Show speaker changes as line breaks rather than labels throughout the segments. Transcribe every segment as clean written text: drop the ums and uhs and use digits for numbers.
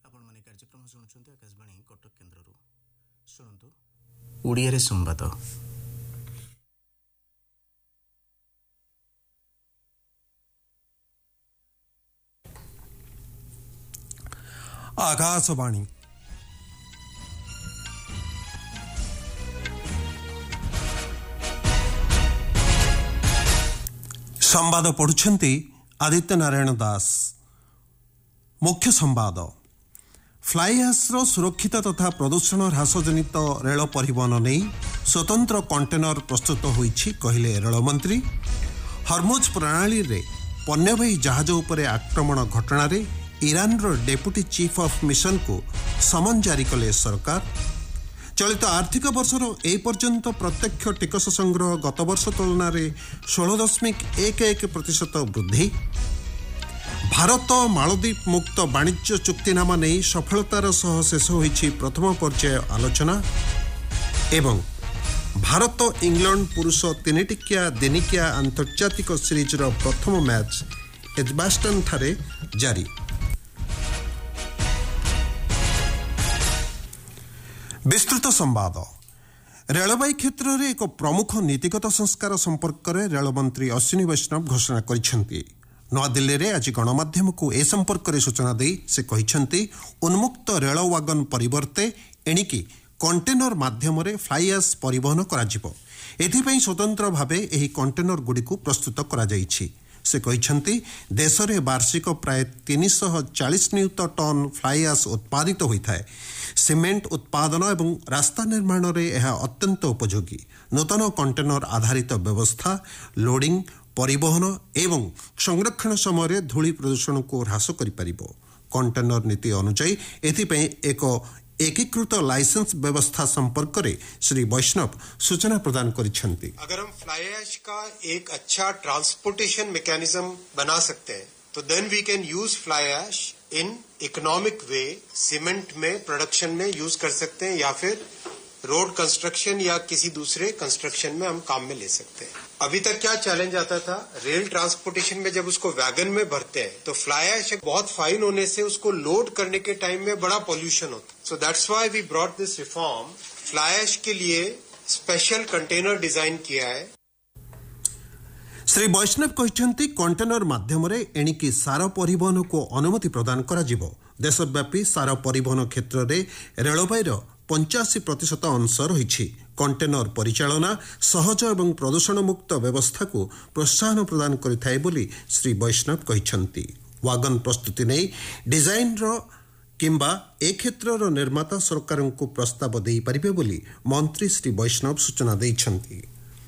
ଆପଣମାନେ କାର୍ଯ୍ୟକ୍ରମ ଶୁଣୁଛନ୍ତି ଆକାଶବାଣୀ କଟକ କେନ୍ଦ୍ରରୁ। ଶୁଣନ୍ତୁ ଓଡ଼ିଆରେ ସମ୍ବାଦ।
आकाशवाणी संवाद पढ़ुछंती आदित्य नारायण दास। मुख्य संवाद। फ्लाई ऐश्र सुरक्षित तथा प्रदूषण ह्रास जनित रेल परिवहन नहीं स्वतंत्र कंटेनर प्रस्तुत होईछि कहिले रेलमंत्री। हरमुज प्रणाली रे पण्यवाही जहाज उपरे आक्रमण घटना रे Iran row deputy chief of mission को समन जारी कले सरकार। चलित आर्थिक वर्षर ए पर्यंत प्रत्यक्ष टिकस संग्रह गत वर्ष तुलन में 16.11% वृद्धि। भारत मालदीप मुक्त वाणिज्य चुक्तिनामा नहीं सफलतार सह शेष होईछि प्रथम पर्याय आलोचना। एवं भारत इंग्लैंड पुरुष 3 टिकिया दिनिकिया आंतर्जातिक सीरीजर प्रथम मैच एजबास्टन ठारे जारी। विस्तृत संवाद। रेलवाई क्षेत्र में एक प्रमुख नीतिगत संस्कार संपर्क में रेलमंत्री अश्विनी वैष्णव घोषणा करिसेंती। नवादिल्ली में आज गणमाध्यम को ए संपर्क में सूचना दी से कहिसेंती उन्मुक्त रेल वागन परिवर्ते एणिकी कंटेनर माध्यम फ्लाई ऐश परिवहन कराजिबो। एथिपई स्वतंत्र भावे एही कंटेनर गुड़िक प्रस्तुत करा जाइछि। से कहिसेंती देश में वार्षिक प्राय 340 नियुत टन फ्लाई ऐश उत्पादित होता है। सीमेंट उत्पादन एवं रास्ता निर्माण में यह अत्यंत उपयोगी। नूतन कंटेनर आधारित व्यवस्था लोडिंग परिवहन एवं संरक्षण समय धूଳି प्रदूषण को ह्रास करिपारिबो। कंटेनर नीति अनुसार एथिपई एक एकीकृत लाइसेंस व्यवस्था संपर्क में श्री वैष्णव सूचना प्रदान करिसेंती।
अगर हम फ्लाई ऐश का एक अच्छा ट्रांसपोर्टेशन मैकेनिज्म बना सकते हैं तो then we can use fly ash in economic way. Cement में प्रोडक्शन में यूज कर सकते हैं या फिर रोड कंस्ट्रक्शन या किसी दूसरे कंस्ट्रक्शन में हम काम में ले सकते हैं। अभी तक क्या चैलेंज आता था, रेल ट्रांसपोर्टेशन में जब उसको वैगन में भरते हैं तो फ्लाई ऐश बहुत फाइन होने से उसको लोड करने के टाइम में बड़ा पॉल्यूशन होता है। So that's why we brought this reform. Fly ash के लिए स्पेशल कंटेनर डिजाइन किया है।
श्री वैष्णव कहते कंटेनर माध्यम एणिकी सार परिवहन को अनुमति प्रदान करा जिवो। देशव्यापी सार परिवहन क्षेत्र में रेलवाईर 85% अंश रही। कंटेनर परिचालना सहज एवं प्रदूषण मुक्त व्यवस्था को प्रोत्साहन प्रदान करिथाय बोली श्री वैष्णव कहते। वागन प्रस्तुति नहीं डिजाइन किंबा ए क्षेत्र निर्माता सरकार को प्रस्ताव दे पारिबे बोली मंत्री श्री वैष्णव सूचना दैछंती।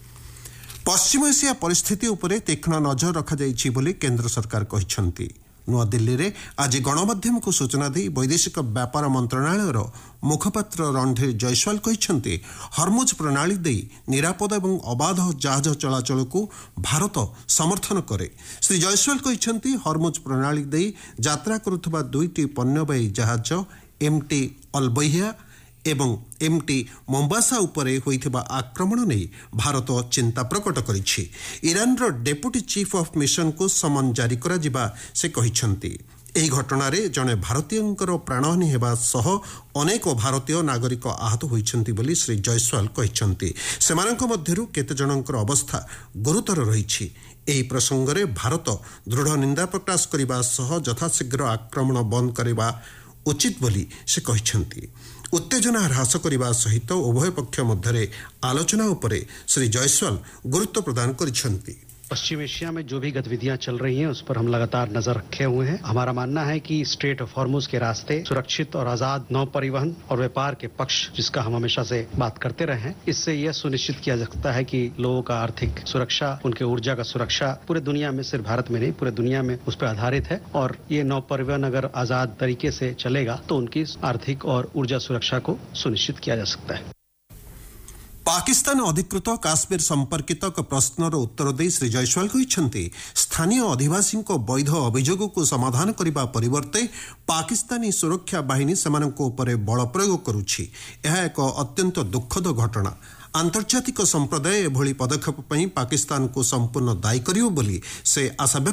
पश्चिम एशिया परिस्थिति उपरे तीक्ष्ण नजर रखा जाइछि बोली केंद्र सरकार कहिछंती। नवादिल्ली में आज गणमाध्यम को सूचना दी वैदेशिक व्यापार मंत्रणालय मुखपात्र रणधीर जयसवाल कहते हरमुज प्रणाली दे निरापद एवं अबाध जहाज चलाचल को भारत समर्थन करे। श्री जयसवाल कहते हरमुज प्रणाली दे यात्रा करुवा 2टी पण्यवाही जहाज एमटी अलबैया एवं एमटी मोम्बासा उपरे होइथिबा आक्रमण नहीं भारत चिंता प्रकट करिछि। Iran row deputy chief of mission को समन जारी करा जिबा से कहिछंती। एही घटना रे जने भारतीयंकर प्राणहानि हेबा सह अनेक भारतीय नागरिक आहत होइछंती बोली श्री जयसवाल कहिछंती। सेमानक मध्यरु केते जनकर अवस्था गुरुतर रहिछि। एही प्रसंग रे भारत दृढ़ निंदा प्रकाश करिबा सह यथाशीघ्र आक्रमण बंद करिबा उचित बोली से कहिछंती। उत्तेजना ह्रास करने सहित उभय पक्ष मध्य आलोचना उपरे श्री जयसवाल गुरुत्व प्रदान करिसेंती।
पश्चिम एशिया में जो भी गतिविधियां चल रही हैं उस पर हम लगातार नजर रखे हुए हैं। हमारा मानना है कि स्ट्रेट ऑफ हॉर्मुज के रास्ते सुरक्षित और आजाद नौ परिवहन और व्यापार के पक्ष जिसका हम हमेशा से बात करते रहे हैं, इससे यह सुनिश्चित किया जा सकता है कि लोगों का आर्थिक सुरक्षा, उनके ऊर्जा का सुरक्षा पूरे दुनिया में, सिर्फ भारत में नहीं पूरे दुनिया में उस पर आधारित है। और ये नौ परिवहन अगर आजाद तरीके से चलेगा तो उनकी आर्थिक और ऊर्जा सुरक्षा को सुनिश्चित किया जा सकता है।
पाकिस्तान अधिकृत काश्मीर संपर्कित प्रश्नर उत्तर दे श्री जयसवाल कहते स्थानीय अधिवासी वैध अभियोग को समाधान करने परिवर्ते पाकिस्तानी सुरक्षा बाहिनी सेमानक उपरे बल प्रयोग करुछि। यह एक अत्यंत दुखद घटना। आंतर्जातिक संप्रदाय एभली पदक्षेप पाकिस्तान को संपूर्ण दायी करियो बोली से आशा